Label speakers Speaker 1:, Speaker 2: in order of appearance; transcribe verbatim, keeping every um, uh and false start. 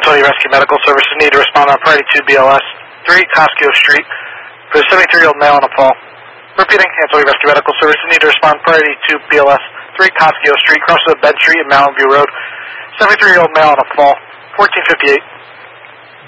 Speaker 1: Antonio Rescue Medical Services need to respond on priority two B L S, three Coscio Street, for a seventy-three-year-old male on a fall. Repeating, Antonio Rescue Medical Services need to respond priority two B L S, three Coscio Street, cross the Bed Street and Mountain View Road, seventy-three-year-old male on a fall, fourteen fifty-eight.